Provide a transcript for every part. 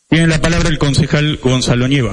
Tiene la palabra el concejal Gonzalo Nieva.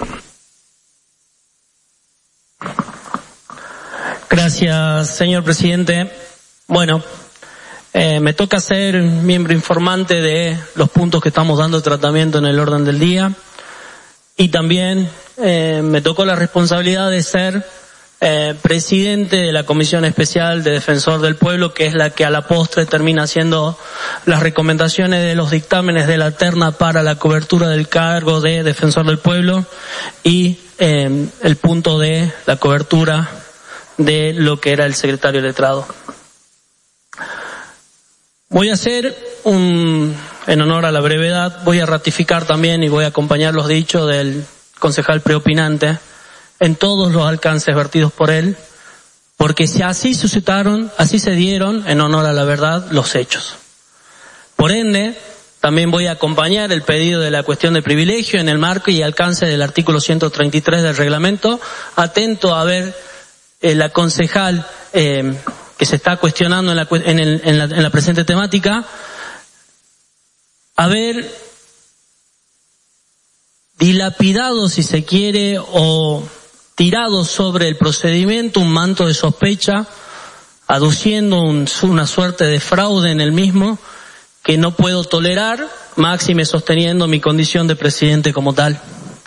Gracias, señor presidente. Bueno, me toca ser miembro informante de los puntos que estamos dando tratamiento en el orden del día, y también me tocó la responsabilidad de ser presidente de la Comisión Especial de Defensor del Pueblo, que es la que a la postre termina haciendo las recomendaciones de los dictámenes de la terna para la cobertura del cargo de Defensor del Pueblo y el punto de la cobertura de lo que era el secretario letrado. Voy a hacer en honor a la brevedad, voy a ratificar también y voy a acompañar los dichos del concejal preopinante en todos los alcances vertidos por él, porque si así suscitaron, así se dieron, en honor a la verdad, los hechos. Por ende, también voy a acompañar el pedido de la cuestión de privilegio en el marco y alcance del artículo 133 del reglamento, atento a ver la concejal que se está cuestionando en la presente temática, haber dilapidado, si se quiere, o tirado sobre el procedimiento un manto de sospecha, aduciendo una suerte de fraude en el mismo, que no puedo tolerar, máxime sosteniendo mi condición de presidente como tal.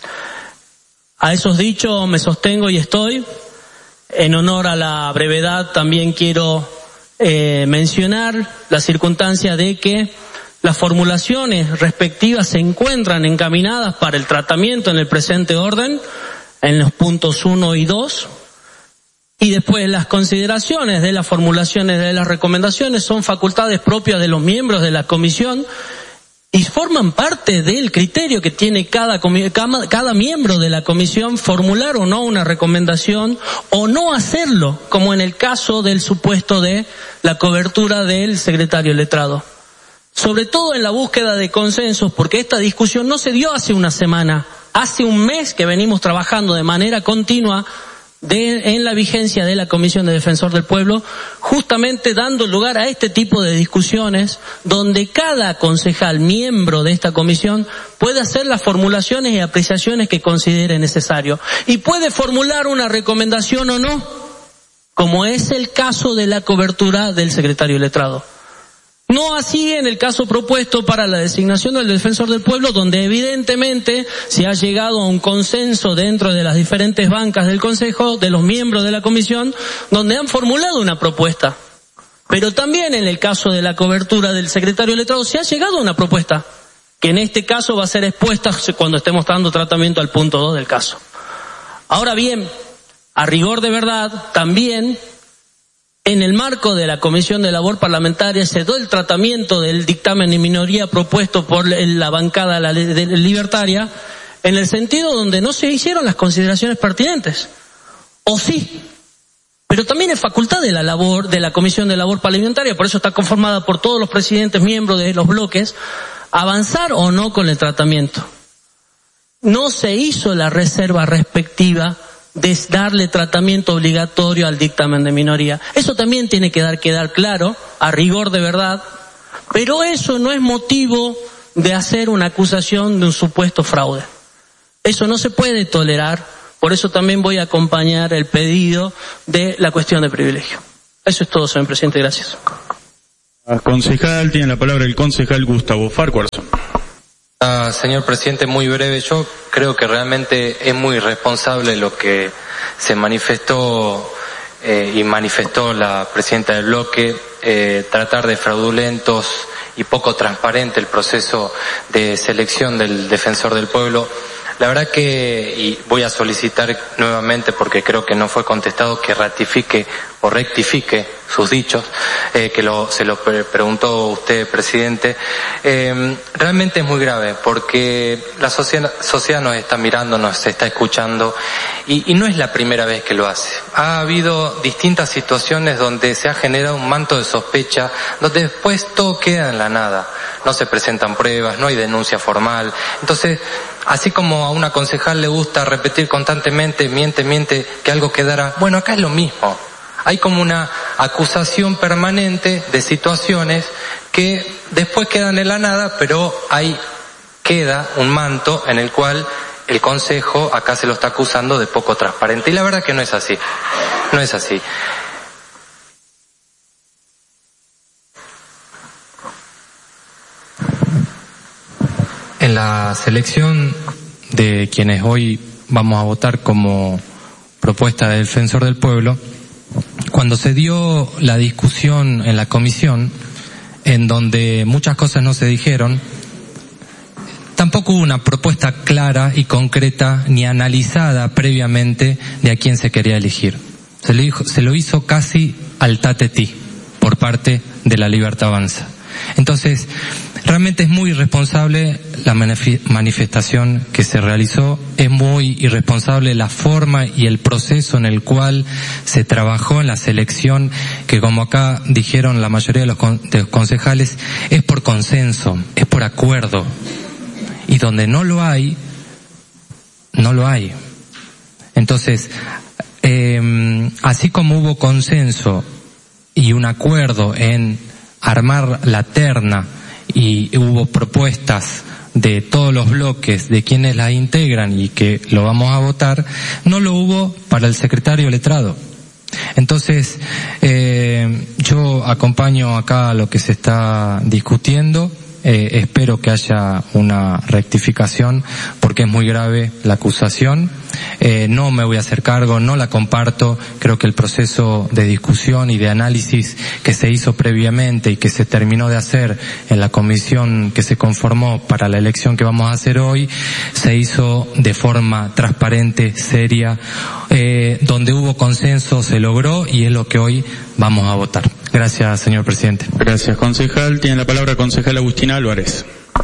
A esos dichos me sostengo y estoy. En honor a la brevedad también quiero mencionar la circunstancia de que las formulaciones respectivas se encuentran encaminadas para el tratamiento en el presente orden, en los puntos 1 y 2, y después las consideraciones de las formulaciones de las recomendaciones son facultades propias de los miembros de la comisión y forman parte del criterio que tiene cada miembro de la comisión, formular o no una recomendación o no hacerlo, como en el caso del supuesto de la cobertura del secretario letrado. Sobre todo en la búsqueda de consensos, porque esta discusión no se dio hace una semana, hace un mes que venimos trabajando de manera continua en la vigencia de la Comisión de Defensor del Pueblo, justamente dando lugar a este tipo de discusiones donde cada concejal miembro de esta comisión puede hacer las formulaciones y apreciaciones que considere necesario y puede formular una recomendación o no, como es el caso de la cobertura del secretario letrado. No así en el caso propuesto para la designación del Defensor del Pueblo, donde evidentemente se ha llegado a un consenso dentro de las diferentes bancas del Consejo, de los miembros de la Comisión, donde han formulado una propuesta. Pero también en el caso de la cobertura del secretario letrado se ha llegado a una propuesta, que en este caso va a ser expuesta cuando estemos dando tratamiento al punto 2 del caso. Ahora bien, a rigor de verdad, también en el marco de la Comisión de Labor Parlamentaria se dio el tratamiento del dictamen en minoría propuesto por la bancada libertaria, en el sentido donde no se hicieron las consideraciones pertinentes. O sí, pero también es facultad de la Comisión de Labor Parlamentaria, por eso está conformada por todos los presidentes miembros de los bloques, avanzar o no con el tratamiento. No se hizo la reserva respectiva de darle tratamiento obligatorio al dictamen de minoría. Eso también tiene que quedar claro, a rigor de verdad, pero eso no es motivo de hacer una acusación de un supuesto fraude. Eso no se puede tolerar, por eso también voy a acompañar el pedido de la cuestión de privilegio. Eso es todo, señor presidente, gracias. Concejal, tiene la palabra el concejal Gustavo Farquharson. Señor presidente, muy breve. Yo creo que realmente es muy irresponsable lo que se manifestó y manifestó la presidenta del bloque, tratar de fraudulentos y poco transparente el proceso de selección del Defensor del Pueblo. La verdad que, y voy a solicitar nuevamente porque creo que no fue contestado, que ratifique o rectifique sus dichos, se lo preguntó usted, presidente. Realmente es muy grave porque la sociedad nos está mirando, nos está escuchando y no es la primera vez que lo hace. Ha habido distintas situaciones donde se ha generado un manto de sospecha, donde después todo queda en la nada. No se presentan pruebas, no hay denuncia formal. Entonces, así como a una concejal le gusta repetir constantemente, miente, que algo quedará, bueno, acá es lo mismo. Hay como una acusación permanente de situaciones que después quedan en la nada, pero hay queda un manto en el cual el Consejo acá se lo está acusando de poco transparente. Y la verdad que no es así. No es así. En la selección de quienes hoy vamos a votar como propuesta de defensor del pueblo, cuando se dio la discusión en la comisión, en donde muchas cosas no se dijeron, tampoco hubo una propuesta clara y concreta ni analizada previamente de a quién se quería elegir. Se lo hizo casi al tatetí por parte de La Libertad Avanza. Entonces, realmente es muy irresponsable la manifestación que se realizó, es muy irresponsable la forma y el proceso en el cual se trabajó en la selección, que como acá dijeron la mayoría de los concejales, es por consenso, es por acuerdo. Y donde no lo hay, no lo hay. Entonces, así como hubo consenso y un acuerdo en armar la terna y hubo propuestas de todos los bloques de quienes la integran y que lo vamos a votar, no lo hubo para el secretario letrado. Entonces, yo acompaño acá lo que se está discutiendo. Espero que haya una rectificación porque es muy grave la acusación. No me voy a hacer cargo, no la comparto. Creo que el proceso de discusión y de análisis que se hizo previamente y que se terminó de hacer en la comisión que se conformó para la elección que vamos a hacer hoy, se hizo de forma transparente, seria, donde hubo consenso se logró y es lo que hoy vamos a votar. Gracias, señor presidente. Gracias, concejal. Tiene la palabra concejal Agustín Álvarez.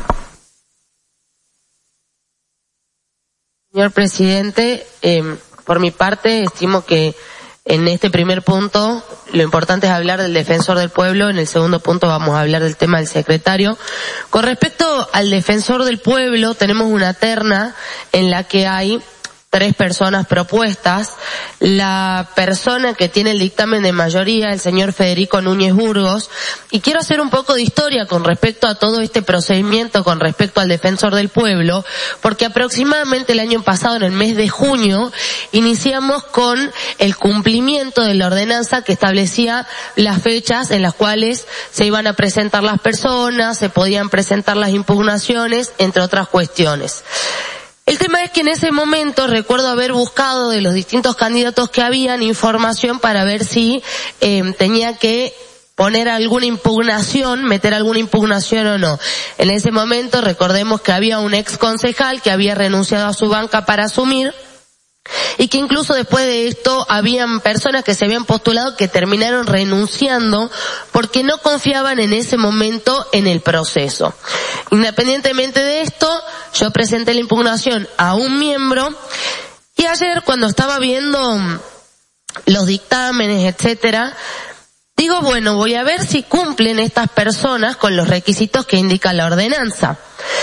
Señor presidente, por mi parte estimo que en este primer punto lo importante es hablar del defensor del pueblo, en el segundo punto vamos a hablar del tema del secretario. Con respecto al defensor del pueblo, tenemos una terna en la que hay 3 personas propuestas. La persona que tiene el dictamen de mayoría, el señor Federico Núñez Burgos, y quiero hacer un poco de historia con respecto a todo este procedimiento con respecto al defensor del pueblo, porque aproximadamente el año pasado, en el mes de junio, iniciamos con el cumplimiento de la ordenanza que establecía las fechas en las cuales se iban a presentar las personas, se podían presentar las impugnaciones, entre otras cuestiones. El tema es que en ese momento recuerdo haber buscado de los distintos candidatos que habían información para ver si tenía que poner alguna impugnación, meter alguna impugnación o no. En ese momento recordemos que había un ex concejal que había renunciado a su banca para asumir y que incluso después de esto habían personas que se habían postulado que terminaron renunciando porque no confiaban en ese momento en el proceso. Independientemente de esto, yo presenté la impugnación a un miembro y ayer cuando estaba viendo los dictámenes, etcétera, digo, bueno, voy a ver si cumplen estas personas con los requisitos que indica la ordenanza.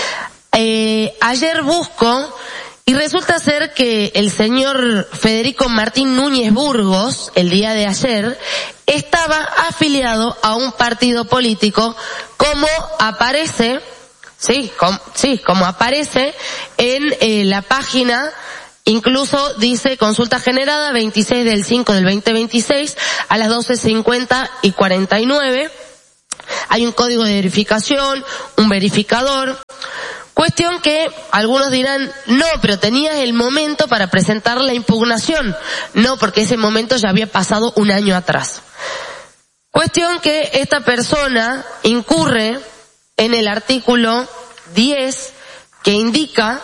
Ayer busco y resulta ser que el señor Federico Martín Núñez Burgos, el día de ayer, estaba afiliado a un partido político como aparece, como aparece en la página. Incluso dice consulta generada 26 del 5 del 2026 a las 12:50 y 49. Hay un código de verificación, un verificador. Cuestión que algunos dirán, no, pero tenías el momento para presentar la impugnación. No, porque ese momento ya había pasado un año atrás. Cuestión que esta persona incurre en el artículo 10 que indica: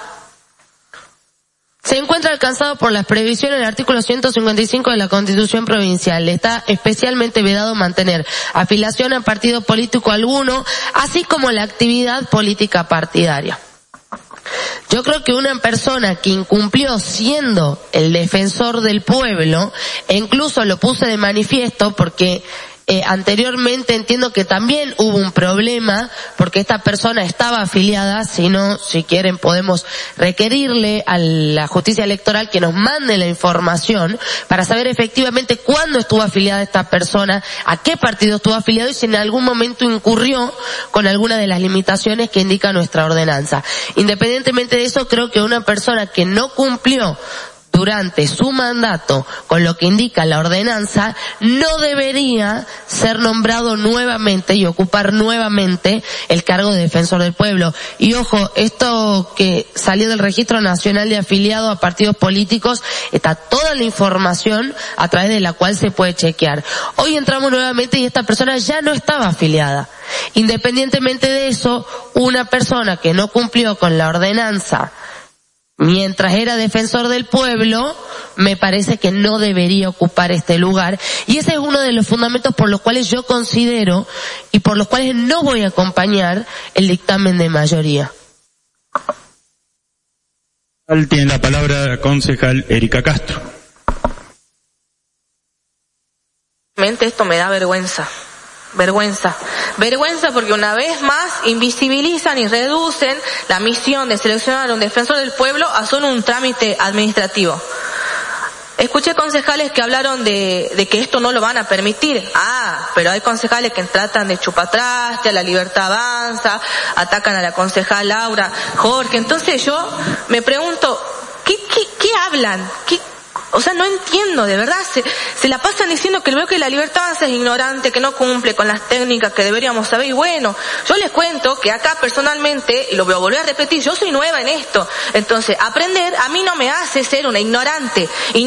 se encuentra alcanzado por las previsiones del artículo 155 de la Constitución Provincial. Está especialmente vedado mantener afiliación a partido político alguno, así como la actividad política partidaria. Yo creo que una persona que incumplió siendo el defensor del pueblo, e incluso lo puse de manifiesto porque Anteriormente entiendo que también hubo un problema porque esta persona estaba afiliada, si quieren podemos requerirle a la justicia electoral que nos mande la información para saber efectivamente cuándo estuvo afiliada esta persona, a qué partido estuvo afiliado y si en algún momento incurrió con alguna de las limitaciones que indica nuestra ordenanza. Independientemente de eso, creo que una persona que no cumplió durante su mandato con lo que indica la ordenanza no debería ser nombrado nuevamente y ocupar nuevamente el cargo de defensor del pueblo. Y ojo, esto que salió del Registro Nacional de Afiliados a Partidos Políticos, está toda la información a través de la cual se puede chequear. Hoy entramos nuevamente y esta persona ya no estaba afiliada. Independientemente de eso, una persona que no cumplió con la ordenanza mientras era defensor del pueblo, me parece que no debería ocupar este lugar. Y ese es uno de los fundamentos por los cuales yo considero y por los cuales no voy a acompañar el dictamen de mayoría. Tiene la palabra la concejal Erika Castro. Esto me da vergüenza. Vergüenza porque una vez más invisibilizan y reducen la misión de seleccionar a un defensor del pueblo a solo un trámite administrativo. Escuché concejales que hablaron de que esto no lo van a permitir. Pero hay concejales que tratan de chupatraste, a la Libertad Avanza, atacan a la concejal Laura, Jorge. Entonces yo me pregunto, ¿qué hablan? O sea, no entiendo, de verdad, se la pasan diciendo que el bloque de la Libertad Avanza es ignorante, que no cumple con las técnicas que deberíamos saber. Y bueno, yo les cuento que acá personalmente, y lo voy a volver a repetir, yo soy nueva en esto. Entonces, aprender a mí no me hace ser una ignorante. Y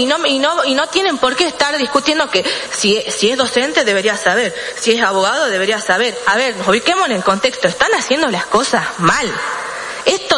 no tienen por qué estar discutiendo que si es docente debería saber, si es abogado debería saber. A ver, nos ubiquemos en el contexto, están haciendo las cosas mal. Esto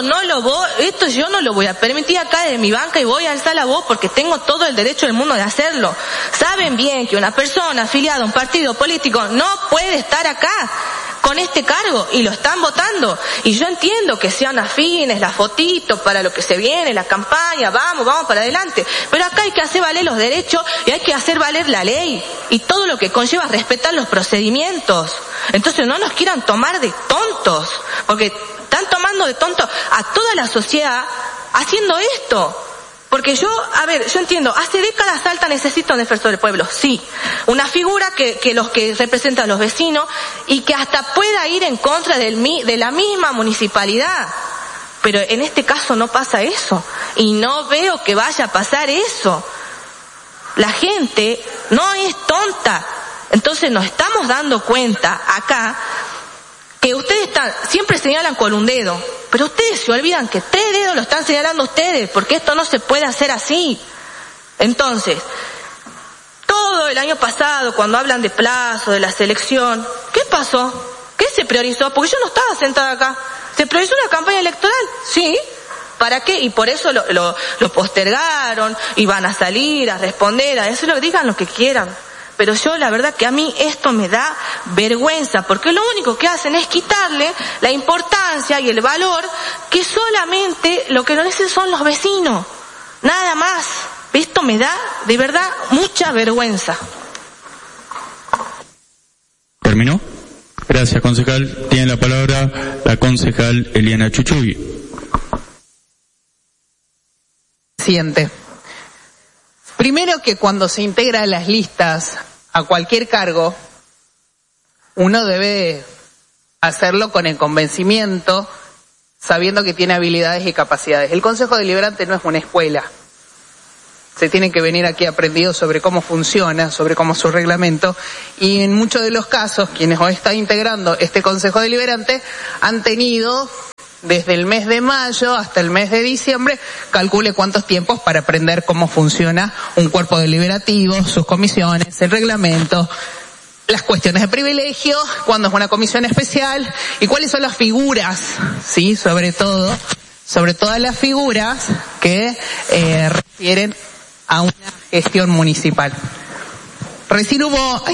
yo no lo voy a permitir acá desde mi banca y voy a alzar la voz porque tengo todo el derecho del mundo de hacerlo. Saben bien que una persona afiliada a un partido político no puede estar acá con este cargo y lo están votando. Y yo entiendo que sean afines, las fotitos para lo que se viene, la campaña, vamos para adelante. Pero acá hay que hacer valer los derechos y hay que hacer valer la ley y todo lo que conlleva respetar los procedimientos. Entonces no nos quieran tomar de tontos, porque están tomando de tonto a toda la sociedad haciendo esto. Porque yo entiendo, hace décadas Salta necesita un defensor del pueblo, sí. Una figura que los que representan a los vecinos y que hasta pueda ir en contra de la misma municipalidad. Pero en este caso no pasa eso. Y no veo que vaya a pasar eso. La gente no es tonta. Entonces nos estamos dando cuenta acá que ustedes siempre señalan con un dedo, pero ustedes se olvidan que 3 dedos lo están señalando ustedes, porque esto no se puede hacer así. Entonces, todo el año pasado, cuando hablan de plazo, de la selección, ¿qué pasó? ¿Qué se priorizó? Porque yo no estaba sentada acá. ¿Se priorizó una campaña electoral? Sí. ¿Para qué? Y por eso lo postergaron, y van a salir a responder, a eso digan lo que quieran. Pero yo la verdad que a mí esto me da vergüenza, porque lo único que hacen es quitarle la importancia y el valor que solamente lo que lo necesitan son los vecinos. Nada más. Esto me da de verdad mucha vergüenza. ¿Terminó? Gracias, concejal. Tiene la palabra la concejal Eliana Chuchugui. Presidente. Primero que cuando se integra a las listas a cualquier cargo, uno debe hacerlo con el convencimiento, sabiendo que tiene habilidades y capacidades. El Consejo Deliberante no es una escuela. Se tiene que venir aquí aprendido sobre cómo funciona, sobre cómo es su reglamento, y en muchos de los casos, quienes hoy están integrando este Consejo Deliberante han tenido desde el mes de mayo hasta el mes de diciembre, calcule cuántos tiempos para aprender cómo funciona un cuerpo deliberativo, sus comisiones, el reglamento, las cuestiones de privilegio, cuándo es una comisión especial y cuáles son las figuras, sí, sobre todas las figuras que refieren a una gestión municipal. Recién hubo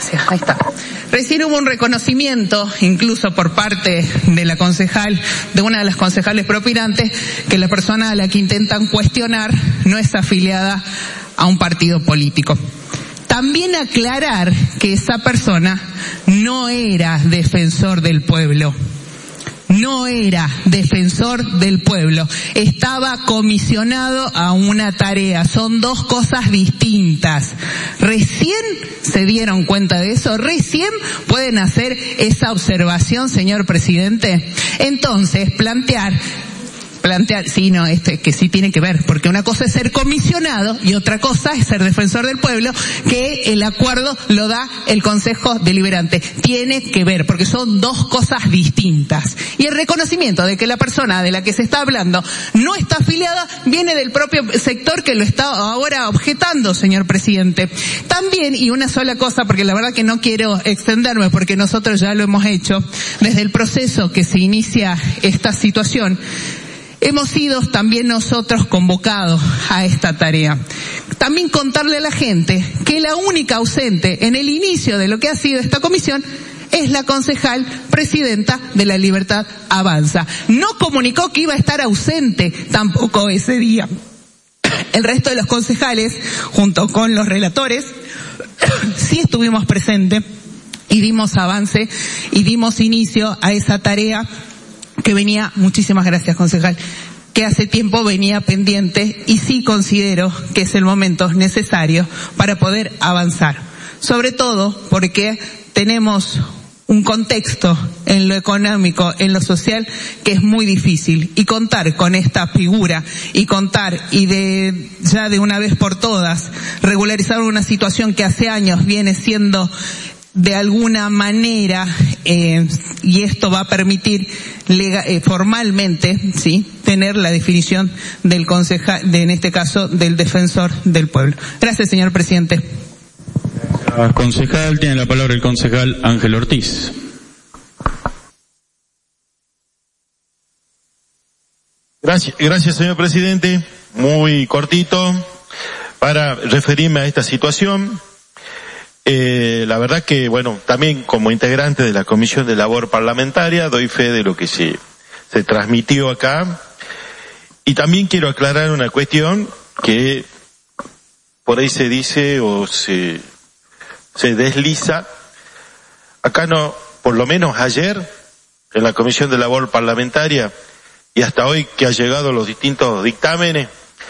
un reconocimiento, incluso por parte de la concejal, de una de las concejales propinantes, que la persona a la que intentan cuestionar no es afiliada a un partido político. También aclarar que esa persona no era defensor del pueblo. No era defensor del pueblo, estaba comisionado a una tarea, son dos cosas distintas. Recién se dieron cuenta de eso, recién pueden hacer esa observación, señor presidente. Entonces, plantear, sí, no, que sí tiene que ver, porque una cosa es ser comisionado y otra cosa es ser defensor del pueblo, que el acuerdo lo da el Consejo Deliberante. Tiene que ver, porque son dos cosas distintas. Y el reconocimiento de que la persona de la que se está hablando no está afiliada viene del propio sector que lo está ahora objetando, señor presidente. También, y una sola cosa, porque la verdad que no quiero extenderme, porque nosotros ya lo hemos hecho, desde el proceso que se inicia esta situación, hemos sido también nosotros convocados a esta tarea. También contarle a la gente que la única ausente en el inicio de lo que ha sido esta comisión es la concejal presidenta de La Libertad Avanza. No comunicó que iba a estar ausente tampoco ese día. El resto de los concejales, junto con los relatores, sí estuvimos presentes y dimos avance y dimos inicio a esa tarea que venía, muchísimas gracias concejal, que hace tiempo venía pendiente, y sí considero que es el momento necesario para poder avanzar. Sobre todo porque tenemos un contexto en lo económico, en lo social, que es muy difícil, y contar con esta figura y contar y ya de una vez por todas regularizar una situación que hace años viene siendo de alguna manera, y esto va a permitir formalmente, sí, tener la definición del concejal, en este caso del defensor del pueblo. Gracias, señor presidente. Gracias, concejal. Tiene la palabra el concejal Ángel Ortiz. Gracias, señor presidente. Muy cortito para referirme a esta situación. La verdad que, bueno, también como integrante de la Comisión de Labor Parlamentaria doy fe de lo que se transmitió acá, y también quiero aclarar una cuestión que por ahí se dice o se desliza. Acá no, por lo menos ayer en la Comisión de Labor Parlamentaria y hasta hoy que ha llegado los distintos dictámenes,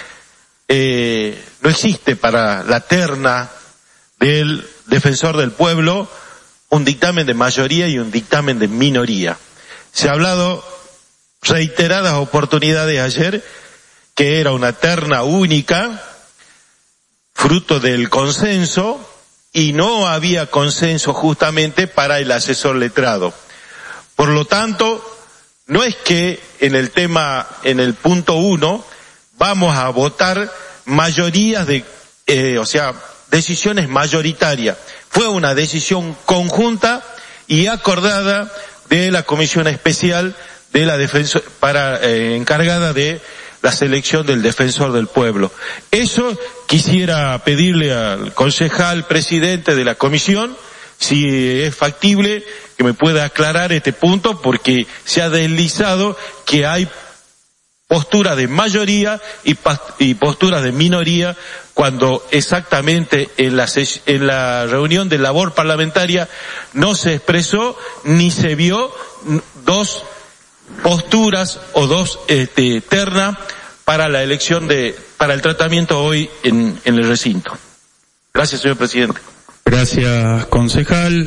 no existe para la terna del defensor del pueblo un dictamen de mayoría y un dictamen de minoría. Se ha hablado reiteradas oportunidades ayer que era una terna única, fruto del consenso, y no había consenso justamente para el asesor letrado. Por lo tanto, no es que en el punto 1 vamos a votar mayorías decisiones mayoritarias. Fue una decisión conjunta y acordada de la Comisión Especial de la Defensa encargada de la selección del defensor del pueblo. Eso quisiera pedirle al concejal presidente de la comisión, si es factible, que me pueda aclarar este punto, porque se ha deslizado que hay posturas de mayoría y posturas de minoría, cuando exactamente en la reunión de labor parlamentaria no se expresó ni se vio dos posturas o dos ternas para la elección para el tratamiento hoy en el recinto. Gracias, señor presidente. Gracias, concejal.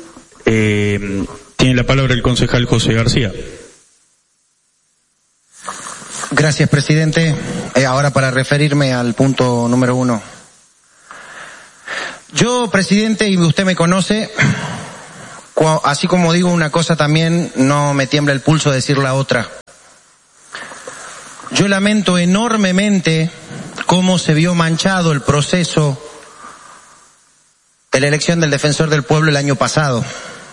Tiene la palabra el concejal José García. Gracias, presidente. Ahora para referirme al punto número 1. Yo, presidente, y usted me conoce, así como digo una cosa también no me tiembla el pulso decir la otra. Yo lamento enormemente cómo se vio manchado el proceso de la elección del defensor del pueblo el año pasado.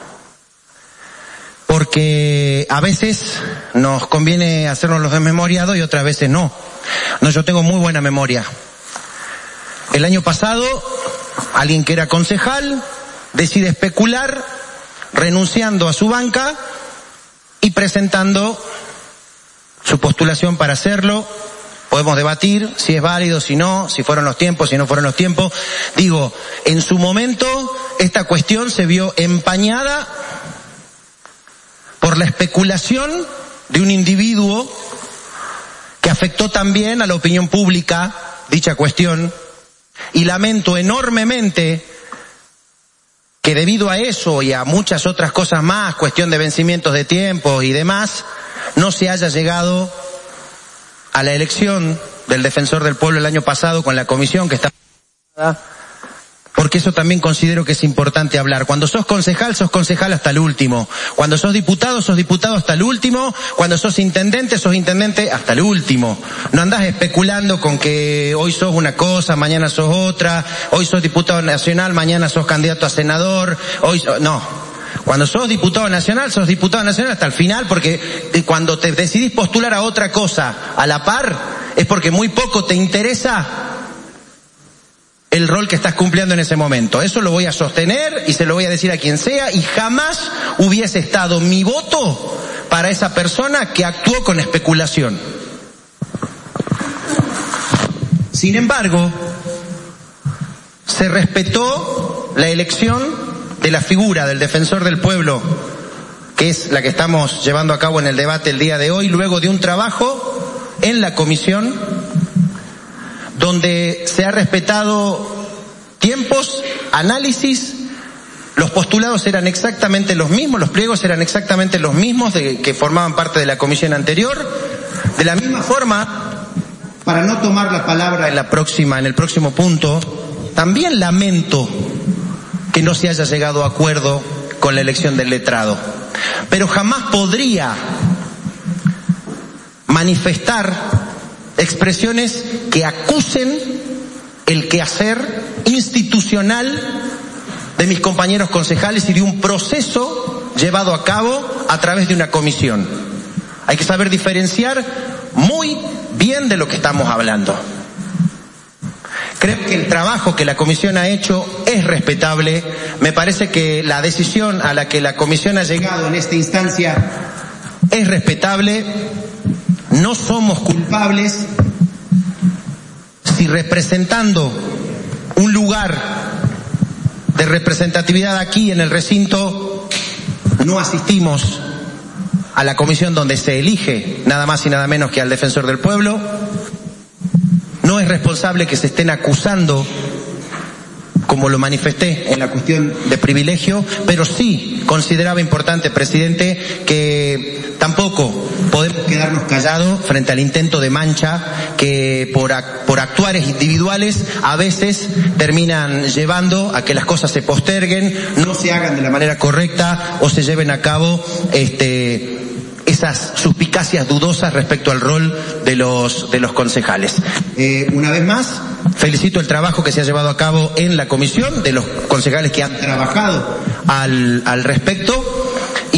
Porque a veces nos conviene hacernos los desmemoriados y otras veces no. No, yo tengo muy buena memoria. El año pasado, alguien que era concejal decide especular, renunciando a su banca y presentando su postulación para hacerlo podemos debatir si es válido, si no, si fueron los tiempos, si no fueron los tiempos. Digo, en su momento esta cuestión se vio empañada por la especulación de un individuo que afectó también a la opinión pública dicha cuestión, y lamento enormemente que debido a eso y a muchas otras cosas más, cuestión de vencimientos de tiempo y demás, no se haya llegado a la elección del Defensor del Pueblo el año pasado con la comisión que está, porque eso también considero que es importante hablar. Cuando sos concejal hasta el último. Cuando sos diputado hasta el último. Cuando sos intendente hasta el último. No andás especulando con que hoy sos una cosa, mañana sos otra, hoy sos diputado nacional, mañana sos candidato a senador, no. Cuando sos diputado nacional hasta el final, porque cuando te decidís postular a otra cosa a la par, es porque muy poco te interesa el rol que estás cumpliendo en ese momento. Eso lo voy a sostener y se lo voy a decir a quien sea, y jamás hubiese estado mi voto para esa persona que actuó con especulación. Sin embargo, se respetó la elección de la figura del Defensor del Pueblo, que es la que estamos llevando a cabo en el debate el día de hoy, luego de un trabajo en la comisión donde se ha respetado tiempos, análisis, los postulados eran exactamente los mismos, los pliegos eran exactamente los mismos que formaban parte de la comisión anterior. De la misma forma, para no tomar la palabra en el próximo punto, también lamento que no se haya llegado a acuerdo con la elección del letrado. Pero jamás podría manifestar expresiones que acusen el quehacer institucional de mis compañeros concejales y de un proceso llevado a cabo a través de una comisión. Hay que saber diferenciar muy bien de lo que estamos hablando. Creo que el trabajo que la comisión ha hecho es respetable. Me parece que la decisión a la que la comisión ha llegado en esta instancia es respetable. No somos culpables si representando un lugar de representatividad aquí en el recinto no asistimos a la comisión donde se elige nada más y nada menos que al Defensor del Pueblo. No es responsable que se estén acusando, como lo manifesté en la cuestión de privilegio, pero sí consideraba importante, presidente, que tampoco podemos quedarnos callados frente al intento de mancha que por actuares individuales a veces terminan llevando a que las cosas se posterguen, no se hagan de la manera correcta o se lleven a cabo esas suspicacias dudosas respecto al rol de los concejales. Una vez más, felicito el trabajo que se ha llevado a cabo en la comisión, de los concejales que han trabajado al respecto,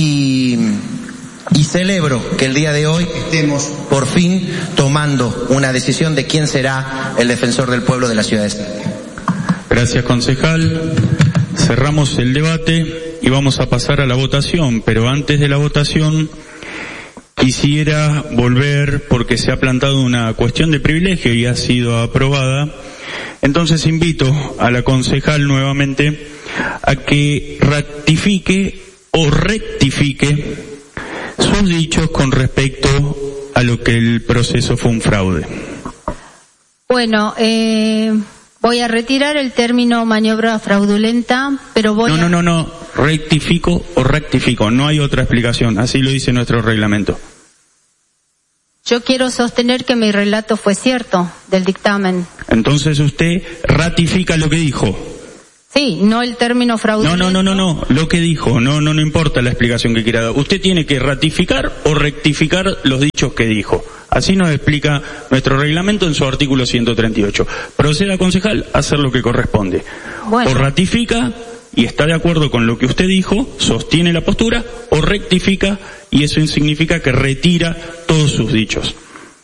y celebro que el día de hoy estemos por fin tomando una decisión de quién será el Defensor del Pueblo de la ciudad de Salta. Gracias, concejal. Cerramos el debate y vamos a pasar a la votación, pero antes de la votación quisiera volver, porque se ha plantado una cuestión de privilegio y ha sido aprobada. Entonces invito a la concejal nuevamente a que ratifique o rectifique sus dichos con respecto a lo que el proceso fue un fraude. Bueno, voy a retirar el término maniobra fraudulenta, pero No, rectifico o rectifico, no hay otra explicación, así lo dice nuestro reglamento. Yo quiero sostener que mi relato fue cierto, del dictamen. Entonces usted ratifica lo que dijo. Sí, no el término fraudulento. No, lo que dijo, no importa la explicación que quiera dar. Usted tiene que ratificar o rectificar los dichos que dijo. Así nos explica nuestro reglamento en su artículo 138. Proceda, concejal, a hacer lo que corresponde. Bueno. O ratifica y está de acuerdo con lo que usted dijo, sostiene la postura, o rectifica y eso significa que retira todos sus dichos.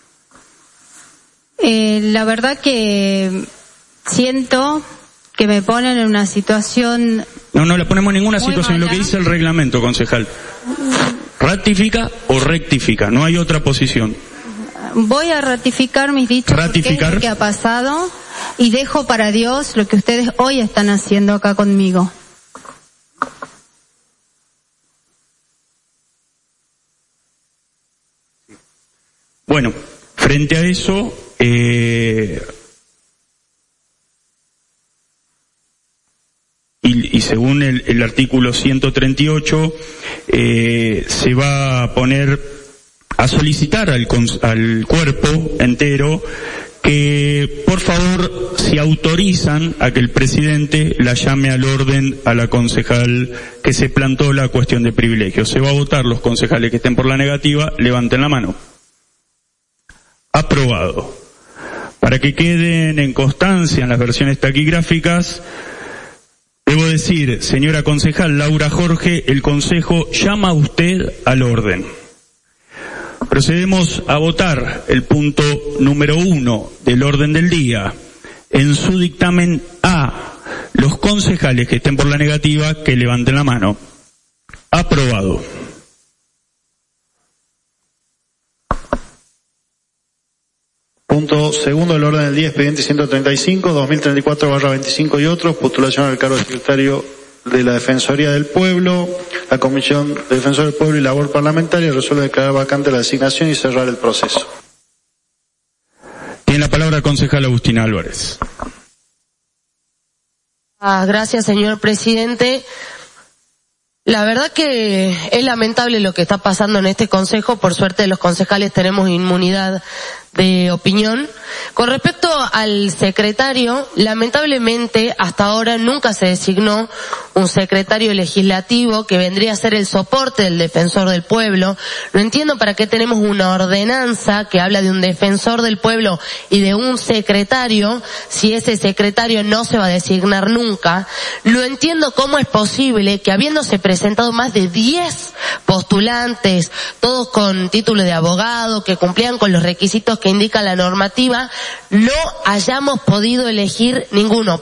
La verdad que siento que me ponen en una situación... No la ponemos en ninguna situación, mala. Lo que dice el reglamento, concejal. Ratifica o rectifica, no hay otra posición. voy a ratificar mis dichos porque es lo que ha pasado y dejo para Dios lo que ustedes hoy están haciendo acá conmigo. Bueno, frente a eso, y según el artículo 138, se va a poner a solicitar al cuerpo entero que por favor se autorizan a que el presidente la llame al orden a la concejal que se plantó la cuestión de privilegios. Se va a votar. Los concejales que estén por la negativa, levanten la mano. Aprobado. Para que queden en constancia en las versiones taquigráficas, debo decir, señora concejal Laura Jorge, el consejo llama a usted al orden. Procedemos a votar el punto número 1 del orden del día. En su dictamen A, los concejales que estén por la negativa, que levanten la mano. Aprobado. Punto segundo del orden del día, expediente 135, 2034/25 y otros, postulación al cargo de secretario de la Defensoría del Pueblo. La Comisión de Defensor del Pueblo y Labor Parlamentaria resuelve declarar vacante la designación y cerrar el proceso. Tiene la palabra concejal Agustina Álvarez. Gracias, señor presidente. La verdad que es lamentable lo que está pasando en este consejo. Por suerte los concejales tenemos inmunidad de opinión. Con respecto al secretario, lamentablemente hasta ahora nunca se designó un secretario legislativo que vendría a ser el soporte del defensor del pueblo. No entiendo para qué tenemos una ordenanza que habla de un defensor del pueblo y de un secretario si ese secretario no se va a designar nunca. No entiendo cómo es posible que habiéndose presentado más de 10 postulantes, todos con título de abogado, que cumplían con los requisitos que indica la normativa, no hayamos podido elegir ninguno.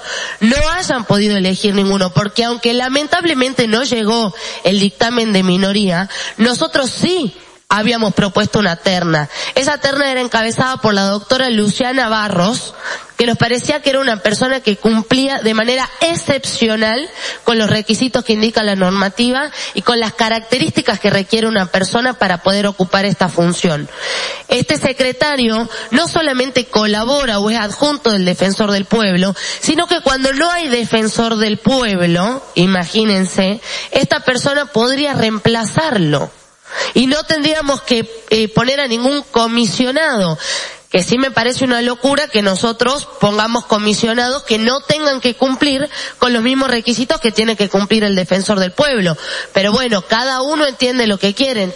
No hayan podido elegir ninguno, porque aunque lamentablemente no llegó el dictamen de minoría, nosotros sí habíamos propuesto una terna. Esa terna era encabezada por la doctora Luciana Barros, que nos parecía que era una persona que cumplía de manera excepcional con los requisitos que indica la normativa y con las características que requiere una persona para poder ocupar esta función. Este secretario no solamente colabora o es adjunto del defensor del pueblo, sino que cuando no hay defensor del pueblo, imagínense, esta persona podría reemplazarlo. Y no tendríamos que poner a ningún comisionado, que sí me parece una locura que nosotros pongamos comisionados que no tengan que cumplir con los mismos requisitos que tiene que cumplir el defensor del pueblo. Pero bueno, cada uno entienden lo que quiere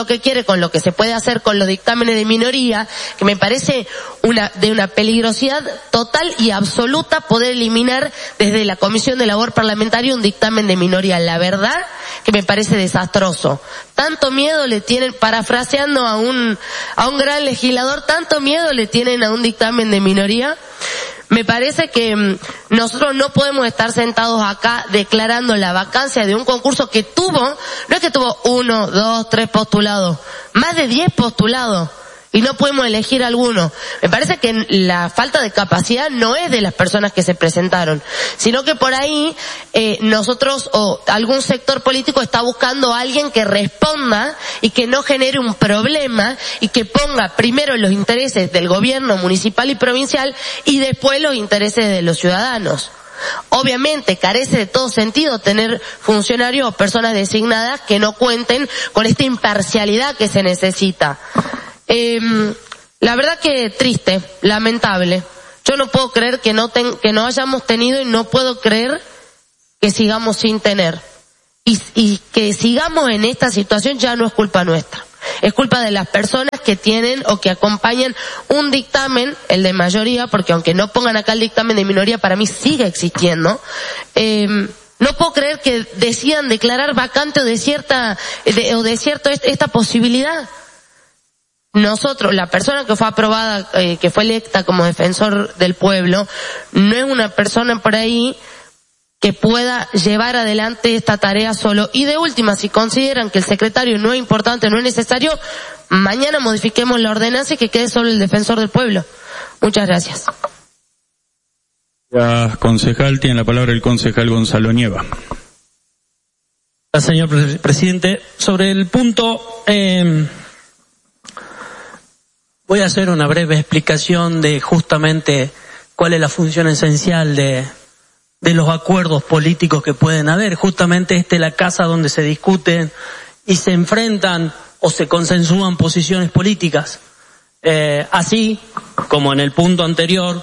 con lo que se puede hacer con los dictámenes de minoría, que me parece de una peligrosidad total y absoluta poder eliminar desde la Comisión de Labor Parlamentaria un dictamen de minoría. La verdad que me parece desastroso. Tanto miedo le tienen, parafraseando a un gran legislador, tanto miedo le tienen a un dictamen de minoría. Me parece que nosotros no podemos estar sentados acá declarando la vacancia de un concurso que no es que tuvo 1, 2, 3 postulados, más de 10 postulados. Y no podemos elegir alguno. Me parece que la falta de capacidad no es de las personas que se presentaron, sino que por ahí nosotros o algún sector político está buscando a alguien que responda y que no genere un problema y que ponga primero los intereses del gobierno municipal y provincial y después los intereses de los ciudadanos. Obviamente carece de todo sentido tener funcionarios o personas designadas que no cuenten con esta imparcialidad que se necesita. La verdad que triste, lamentable. Yo no puedo creer que no hayamos tenido y no puedo creer que sigamos sin tener. Y que sigamos en esta situación ya no es culpa nuestra. Es culpa de las personas que tienen o que acompañan un dictamen, el de mayoría, porque aunque no pongan acá el dictamen de minoría, para mí sigue existiendo. No puedo creer que decidan declarar vacante o desierto esta posibilidad. Nosotros, la persona que fue aprobada, que fue electa como defensor del pueblo, no es una persona por ahí que pueda llevar adelante esta tarea solo. Y de última, si consideran que el secretario no es importante, no es necesario, mañana modifiquemos la ordenanza y que quede sobre el defensor del pueblo. Muchas gracias. Concejal, tiene la palabra el concejal Gonzalo Nieva. Señor presidente, sobre el punto, voy a hacer una breve explicación de justamente cuál es la función esencial de los acuerdos políticos que pueden haber. Justamente esta es la casa donde se discuten y se enfrentan o se consensúan posiciones políticas. Así como en el punto anterior,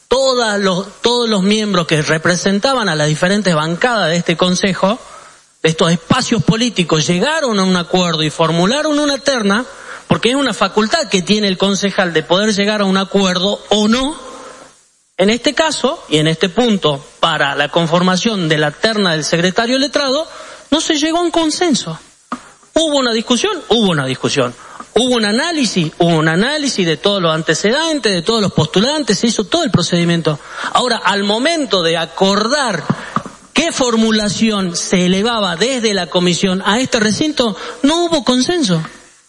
todos los miembros que representaban a las diferentes bancadas de este Consejo, de estos espacios políticos, llegaron a un acuerdo y formularon una terna, porque es una facultad que tiene el concejal de poder llegar a un acuerdo o no. En este caso, y en este punto, para la conformación de la terna del secretario letrado, no se llegó a un consenso. ¿Hubo una discusión? Hubo una discusión. ¿Hubo un análisis de todos los antecedentes, de todos los postulantes? Se hizo todo el procedimiento. Ahora, al momento de acordar qué formulación se elevaba desde la comisión a este recinto, no hubo consenso.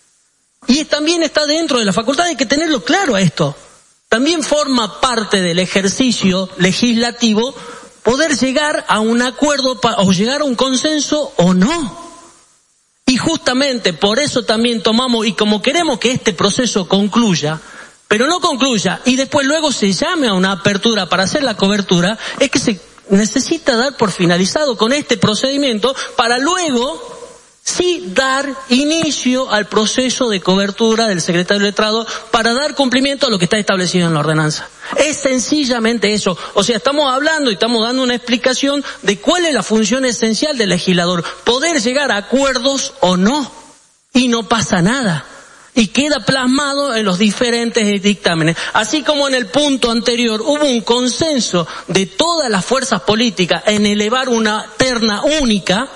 Y también está dentro de la facultad, hay que tenerlo claro a esto. También forma parte del ejercicio legislativo poder llegar a un acuerdo o llegar a un consenso o no. Y justamente por eso también tomamos, y como queremos que este proceso concluya, pero no concluya y después luego se llame a una apertura para hacer la cobertura, es que se necesita dar por finalizado con este procedimiento para luego sí dar inicio al proceso de cobertura del secretario letrado para dar cumplimiento a lo que está establecido en la ordenanza. Es sencillamente eso. O sea, estamos hablando y estamos dando una explicación de cuál es la función esencial del legislador. Poder llegar a acuerdos o no. Y no pasa nada. Y queda plasmado en los diferentes dictámenes. Así como en el punto anterior hubo un consenso de todas las fuerzas políticas en elevar una terna única,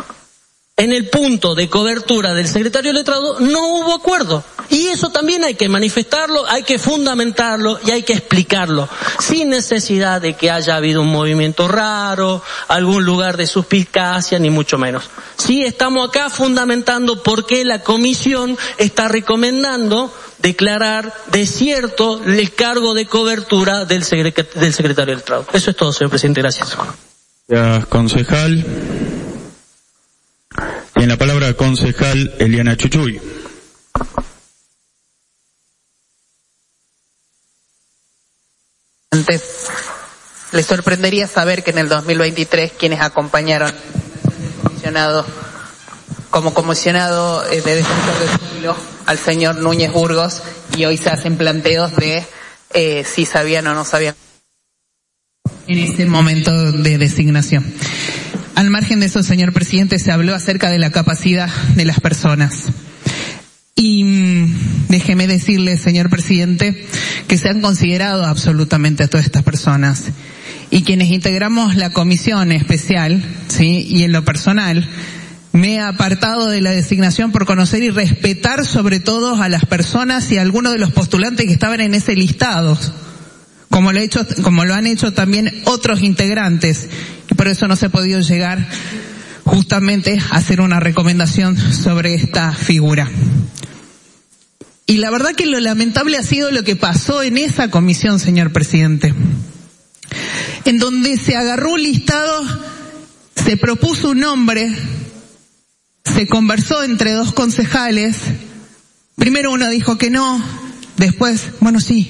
en el punto de cobertura del secretario letrado no hubo acuerdo. Y eso también hay que manifestarlo, hay que fundamentarlo y hay que explicarlo, sin necesidad de que haya habido un movimiento raro, algún lugar de suspicacia, ni mucho menos. Sí, estamos acá fundamentando por qué la comisión está recomendando declarar desierto el cargo de cobertura del secretario letrado. Eso es todo, señor presidente. Gracias. Gracias, concejal. Tiene la palabra el concejal Eliana Chuchuy. Les sorprendería saber que en el 2023 quienes acompañaron como comisionado de defensor del pueblo al señor Núñez Burgos, y hoy se hacen planteos de si sabían o no sabían en ese momento de designación. Al margen de eso, señor presidente, se habló acerca de la capacidad de las personas. Y déjeme decirle, señor presidente, que se han considerado absolutamente a todas estas personas. Y quienes integramos la comisión especial, ¿sí? Y en lo personal, me he apartado de la designación por conocer y respetar sobre todo a las personas y a algunos de los postulantes que estaban en ese listado, como lo han hecho también otros integrantes. Y por eso no se ha podido llegar justamente a hacer una recomendación sobre esta figura. Y la verdad que lo lamentable ha sido lo que pasó en esa comisión, señor presidente, en donde se agarró un listado, se propuso un nombre, se conversó entre dos concejales, primero uno dijo que no, después, bueno sí,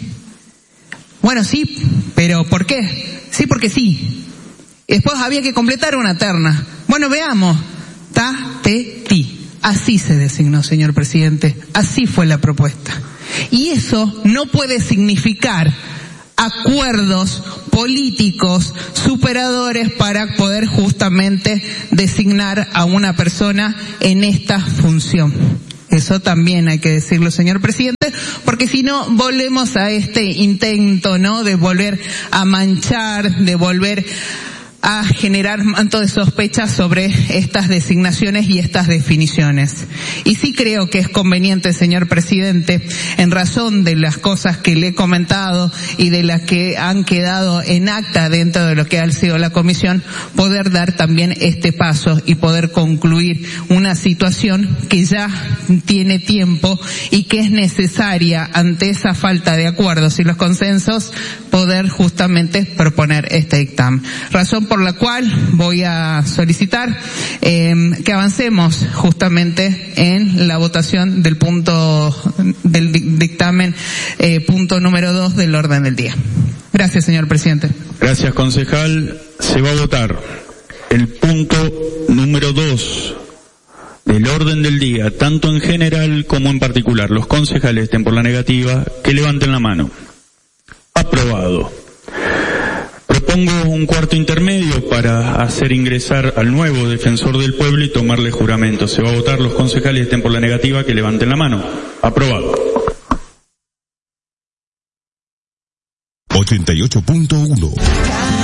pero ¿por qué? Sí, porque sí. Y después había que completar una terna. Bueno, veamos. Ti. Así se designó, señor presidente. Así fue la propuesta. Y eso no puede significar acuerdos políticos superadores para poder justamente designar a una persona en esta función. Eso también hay que decirlo, señor presidente, porque si no volvemos a este intento, ¿no?, de volver a manchar, de volver a generar manto de sospecha sobre estas designaciones y estas definiciones. Y sí creo que es conveniente, señor presidente, en razón de las cosas que le he comentado y de las que han quedado en acta dentro de lo que ha sido la comisión, poder dar también este paso y poder concluir una situación que ya tiene tiempo y que es necesaria ante esa falta de acuerdos y los consensos poder justamente proponer este dictamen. Razón por la cual voy a solicitar que avancemos justamente en la votación del punto del dictamen punto número 2 del orden del día. Gracias, señor presidente. Gracias, concejal. Se va a votar el punto número 2 del orden del día, tanto en general como en particular. Los concejales estén por la negativa, que levanten la mano. Aprobado. Propongo un cuarto intermedio para hacer ingresar al nuevo defensor del pueblo y tomarle juramento. Se va a votar. Los concejales estén por la negativa, que levanten la mano. Aprobado. 88.1